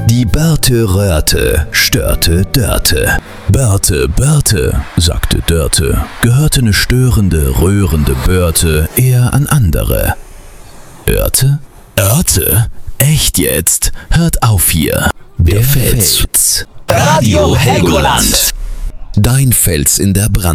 Die Börte röhrte, störte Dörte. Börte, sagte Dörte, gehörte ne störende, rührende Börte eher an andere. Örte? Echt jetzt? Hört auf hier. Der Fels. Radio Helgoland. Dein Fels in der Brandung.